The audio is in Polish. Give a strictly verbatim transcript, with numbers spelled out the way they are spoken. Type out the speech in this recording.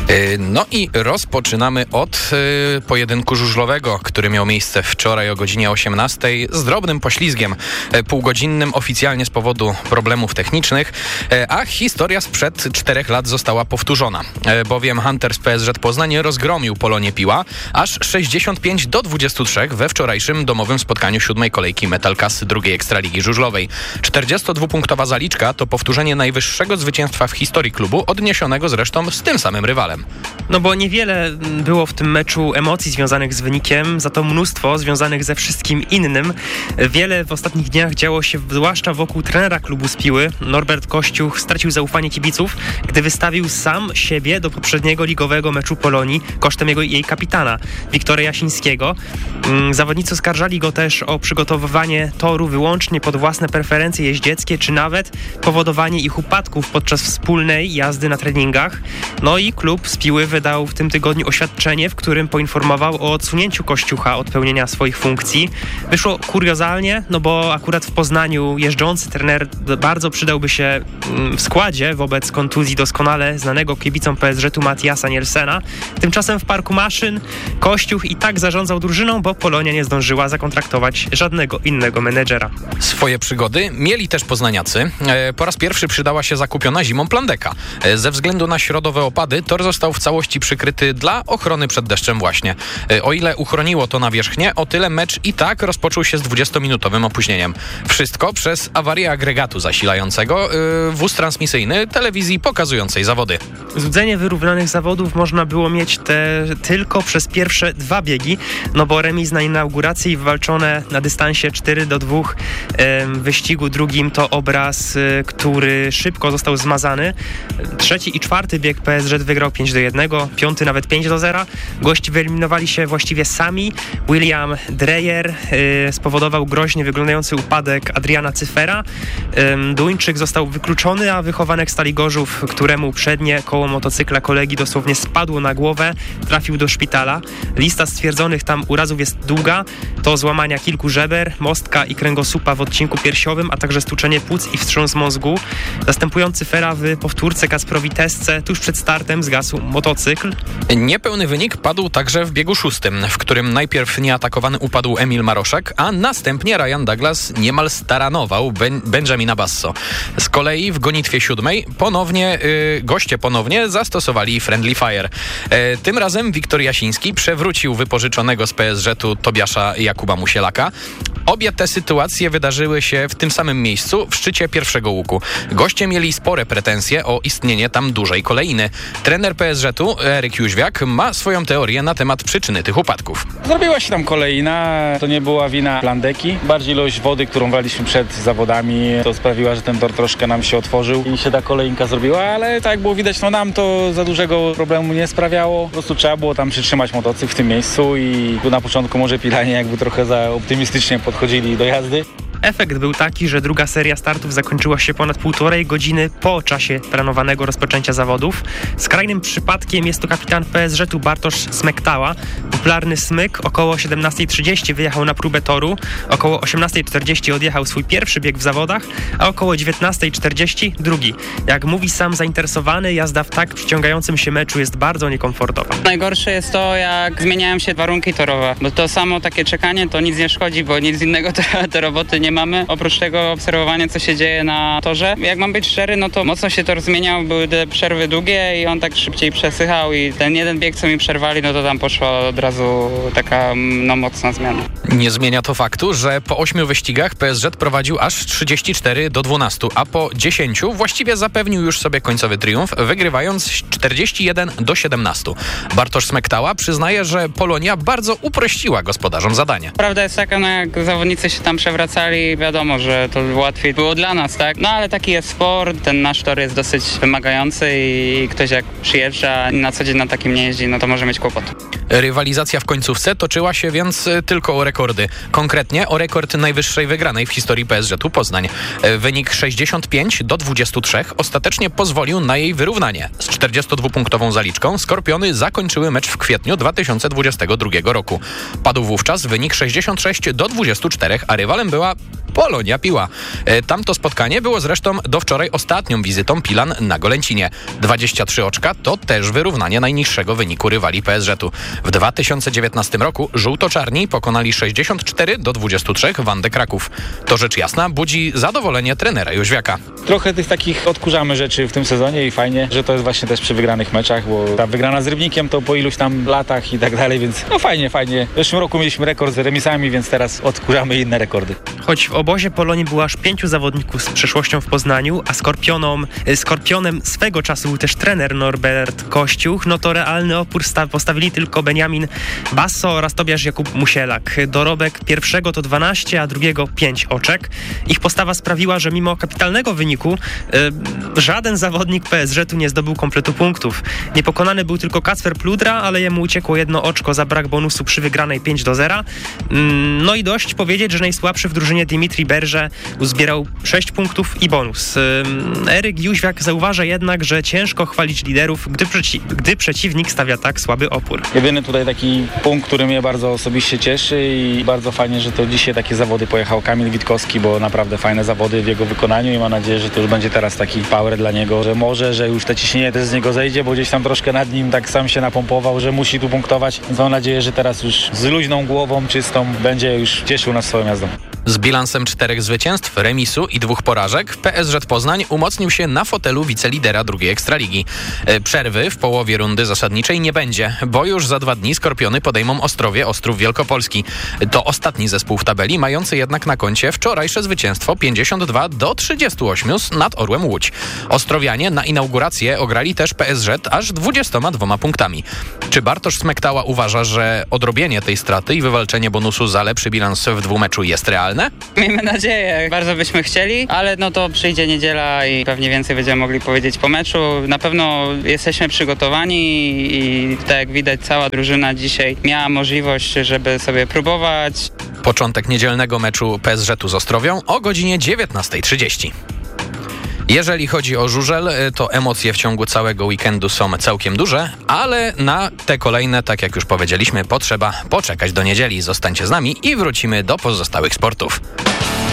No i rozpoczynamy od y, pojedynku żużlowego, który miał miejsce wczoraj o godzinie osiemnastej z drobnym poślizgiem y, półgodzinnym oficjalnie z powodu problemów technicznych, y, a historia sprzed czterech lat została powtórzona, y, bowiem Hunter z P S Z Poznań rozgromił Polonię Piła aż sześćdziesiąt pięć do dwudziestu trzech we wczorajszym domowym spotkaniu siódmej kolejki Metalcast drugiej Ekstraligi Żużlowej. czterdziestodwupunktowa zaliczka to powtórzenie najwyższego zwycięstwa w historii klubu, odniesionego zresztą z tym samym rywalem. No bo niewiele było w tym meczu emocji związanych z wynikiem, za to mnóstwo związanych ze wszystkim innym. Wiele w ostatnich dniach działo się zwłaszcza wokół trenera klubu z Piły. Norbert Kościuch stracił zaufanie kibiców, gdy wystawił sam siebie do poprzedniego ligowego meczu Polonii kosztem jego, jej kapitana, Wiktora Jasińskiego. Zawodnicy oskarżali go też o przygotowywanie toru wyłącznie pod własne preferencje jeździeckie, czy nawet powodowanie ich upadków podczas wspólnej jazdy na treningach. No i klub z Piły wydał w tym tygodniu oświadczenie, w którym poinformował o odsunięciu Kościucha od pełnienia swoich funkcji. Wyszło kuriozalnie, no bo akurat w Poznaniu jeżdżący trener bardzo przydałby się w składzie wobec kontuzji doskonale znanego kibicom P S Z-u Matiasa Nielsena. Tymczasem w Parku Maszyn Kościuch i tak zarządzał drużyną, bo Polonia nie zdążyła zakontraktować żadnego innego menedżera. Swoje przygody mieli też poznaniacy. E, po raz pierwszy przydała się zakupiona zimą plandeka. E, ze względu na środowe opady tor został w całości przykryty dla ochrony przed deszczem właśnie. E, o ile uchroniło to nawierzchnię, o tyle mecz i tak rozpoczął się z dwudziestominutowym opóźnieniem. Wszystko przez awarię agregatu zasilającego, e, wóz transmisyjny telewizji pokazującej zawody. Złudzenie wyrównanych zawodów można było mieć te tylko przez pierwsze dwa biegi, no bo remis na inauguracji wywalczone na dystansie cztery do dwóch w wyścigu drugim to obraz, który szybko został zmazany. Trzeci i czwarty bieg P S Z wygrał pięć do jednego, piąty nawet pięć do zera. Gości wyeliminowali się właściwie sami. William Dreyer y, spowodował groźnie wyglądający upadek Adriana Cyfera. Y, Duńczyk został wykluczony, a wychowanek Stali Gorzów, któremu przednie koło motocykla kolegi dosłownie spadło na głowę, trafił do szpitala. Lista stwierdzonych tam urazów jest długa. To złamania kilku żeber, mostka i kręgosłupa w odcinku piersiowym, a także stłuczenie płuc i wstrząs mózgu. Zastępujący Fera w powtórce Kacprowi Tesce tuż przed startem zgasł motocykl. Niepełny wynik padł także w biegu szóstym, w którym najpierw nieatakowany upadł Emil Maroszek, a następnie Ryan Douglas niemal staranował ben- Benjamina Basso. Z kolei w gonitwie siódmej ponownie yy, goście ponownie zastosowali friendly fire. Yy, tym razem Wiktor Jasiński przewrócił wypożyczonego z P S Z-u Tobiasza Jakuba Musielaka. Obie te sytuacje wydarzyły się w tym samym miejscu, w szczycie pierwszego łuku. Goście mieli spore pretensje o istnienie tam dużej kolejny. Trener P S Z-u Eryk Jóźwiak ma swoją teorię na temat przyczyny tych upadków. Zrobiła się tam kolejna, to nie była wina plandeki. Bardziej ilość wody, którą wlaliśmy przed zawodami, to sprawiła, że ten tor troszkę nam się otworzył i się ta kolejka zrobiła, ale tak jak było widać, no nam to za dużego problemu nie sprawiało. Po prostu trzeba było tam przytrzymać motocykl w tym miejscu i tu na początku może pilanie jakby trochę za optymistycznie podchodzili do jazdy. Efekt był taki, że druga seria startów zakończyła się ponad półtorej godziny po czasie planowanego rozpoczęcia zawodów. Skrajnym przypadkiem jest to kapitan P S Z-u Bartosz Smektała. Popularny Smyk około siedemnasta trzydzieści wyjechał na próbę toru, około osiemnasta czterdzieści odjechał swój pierwszy bieg w zawodach, a około dziewiętnasta czterdzieści drugi. Jak mówi sam zainteresowany, jazda w tak przyciągającym się meczu jest bardzo niekomfortowa. Najgorsze jest to, jak zmieniają się warunki torowe, bo to samo takie czekanie to nic nie szkodzi, bo nic innego te, te roboty nie mamy. Oprócz tego obserwowanie, co się dzieje na torze. Jak mam być szczery, no to mocno się tor zmieniał, były te przerwy długie i on tak szybciej przesychał i ten jeden bieg, co mi przerwali, no to tam poszła od razu taka no mocna zmiana. Nie zmienia to faktu, że po ośmiu wyścigach P S Z prowadził aż trzydzieści cztery do dwunastu, a po dziesięciu właściwie zapewnił już sobie końcowy triumf, wygrywając czterdzieści jeden do siedemnastu. Bartosz Smektała przyznaje, że Polonia bardzo uprościła gospodarzom zadanie. Prawda jest taka, no jak zawodnicy się tam przewracali, wiadomo, że to łatwiej było dla nas, tak? No ale taki jest sport, ten nasz tor jest dosyć wymagający i ktoś jak przyjeżdża i na co dzień na takim nie jeździ, no to może mieć kłopot. Rywalizacja w końcówce toczyła się więc tylko o rekordy. Konkretnie o rekord najwyższej wygranej w historii P S Z-u Poznań. Wynik sześćdziesiąt pięć do dwudziestu trzech ostatecznie pozwolił na jej wyrównanie. Z czterdziestodwupunktową zaliczką Skorpiony zakończyły mecz w kwietniu dwa tysiące dwudziestego drugiego roku. Padł wówczas wynik sześćdziesiąt sześć do dwudziestu czterech, a rywalem była Polonia Piła. Tamto spotkanie było zresztą do wczoraj ostatnią wizytą Pilan na Golęcinie. dwadzieścia trzy oczka to też wyrównanie najniższego wyniku rywali P S Z-u. W dwa tysiące dziewiętnastym roku żółto-czarni pokonali sześćdziesiąt cztery do dwudziestu trzech Wandę Kraków. To rzecz jasna budzi zadowolenie trenera Jóźwiaka. Trochę tych takich odkurzamy rzeczy w tym sezonie i fajnie, że to jest właśnie też przy wygranych meczach, bo ta wygrana z Rybnikiem to po iluś tam latach i tak dalej, więc no fajnie, fajnie. W zeszłym roku mieliśmy rekord z remisami, więc teraz odkurzamy inne rekordy. Choć w obozie Polonii było aż pięciu zawodników z przeszłością w Poznaniu, a skorpionom, skorpionem swego czasu był też trener Norbert Kościuch, no to realny opór sta- postawili tylko Benjamin Basso oraz Tobiasz Jakub Musielak. Dorobek pierwszego to dwanaście, a drugiego pięć oczek. Ich postawa sprawiła, że mimo kapitalnego wyniku yy, żaden zawodnik P S Z-u nie zdobył kompletu punktów. Niepokonany był tylko Kacper Pludra, ale jemu uciekło jedno oczko za brak bonusu przy wygranej pięć do zera. Yy, no i dość powiedzieć, że najsłabszy w drużynie Dimitri Berże uzbierał sześć punktów i bonus. Yy, Eryk Jóźwiak zauważa jednak, że ciężko chwalić liderów, gdy, przeci- gdy przeciwnik stawia tak słaby opór. Jedyny tutaj taki punkt, który mnie bardzo osobiście cieszy i bardzo fajnie, że to dzisiaj takie zawody pojechał Kamil Witkowski, bo naprawdę fajne zawody w jego wykonaniu i mam nadzieję, że to już będzie teraz taki power dla niego, że może, że już te ciśnienie też z niego zejdzie, bo gdzieś tam troszkę nad nim tak sam się napompował, że musi tu punktować, więc mam nadzieję, że teraz już z luźną głową, czystą będzie już cieszył nas swoją jazdą. Z bilansem czterech zwycięstw, remisu i dwóch porażek P S Z Poznań umocnił się na fotelu wicelidera drugiej Ekstraligi. Przerwy w połowie rundy zasadniczej nie będzie, bo już za dwa dni Skorpiony podejmą Ostrowie Ostrów Wielkopolski. To ostatni zespół w tabeli, mający jednak na koncie wczorajsze zwycięstwo pięćdziesiąt dwa do trzydziestu ośmiu nad Orłem Łódź. Ostrowianie na inaugurację ograli też P S Z aż dwudziestoma dwoma punktami. Czy Bartosz Smektała uważa, że odrobienie tej straty i wywalczenie bonusu za lepszy bilans w dwumeczu jest realne? Miejmy nadzieję, bardzo byśmy chcieli, ale no to przyjdzie niedziela i pewnie więcej będziemy mogli powiedzieć po meczu. Na pewno jesteśmy przygotowani i tak jak widać cała drużyna dzisiaj miała możliwość, żeby sobie próbować. Początek niedzielnego meczu P S Z-u z Ostrowią o godzinie dziewiętnasta trzydzieści. Jeżeli chodzi o żużel, to emocje w ciągu całego weekendu są całkiem duże, ale na te kolejne, tak jak już powiedzieliśmy, potrzeba poczekać do niedzieli. Zostańcie z nami i wrócimy do pozostałych sportów.